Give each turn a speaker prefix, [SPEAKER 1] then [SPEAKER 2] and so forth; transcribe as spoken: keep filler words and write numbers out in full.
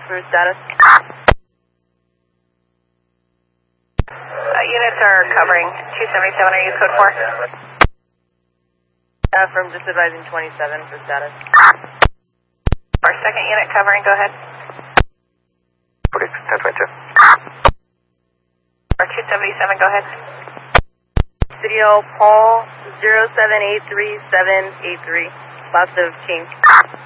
[SPEAKER 1] for status.
[SPEAKER 2] Uh, units are covering two seventy-seven, are you code four?
[SPEAKER 1] Uh, from just advising twenty-seven for status.
[SPEAKER 2] Our second unit covering, go ahead.
[SPEAKER 3] forty, ten twenty-two.
[SPEAKER 2] Our two seventy-seven, go ahead.
[SPEAKER 1] Video Paul zero seven eight three seven eight three. Lots of team.